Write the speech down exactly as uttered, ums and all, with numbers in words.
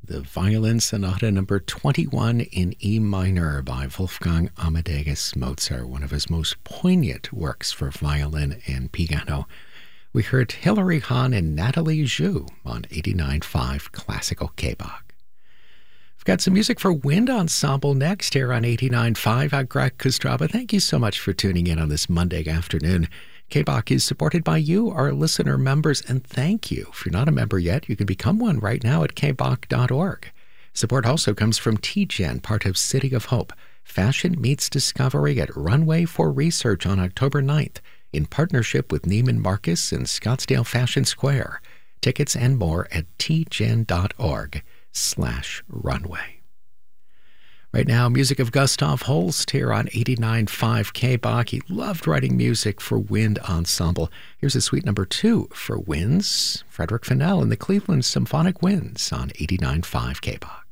the Violin Sonata number twenty-one in E minor by Wolfgang Amadeus Mozart, one of his most poignant works for violin and piano. We heard Hilary Hahn and Natalie Zhu on eighty-nine point five Classical K-Bach. We've got some music for wind ensemble next here on eighty-nine point five. I'm Greg Kostraba. Thank you so much for tuning in on this Monday afternoon. K-Bach is supported by you, our listener members, and thank you. If you're not a member yet, you can become one right now at k bach dot org. Support also comes from T Gen, part of City of Hope. Fashion meets discovery at Runway for Research on October ninth in partnership with Neiman Marcus and Scottsdale Fashion Square. Tickets and more at t gen dot org slash runway. Right now, music of Gustav Holst here on eighty-nine point five K-Bach. He loved writing music for wind ensemble. Here's a suite number two for winds. Frederick Fennell and the Cleveland Symphonic Winds on eighty-nine point five K-Bach.